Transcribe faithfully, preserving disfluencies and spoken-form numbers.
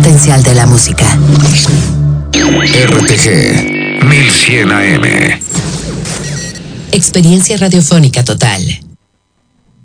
potencial de la música. R T G mil cien A M. Experiencia radiofónica total.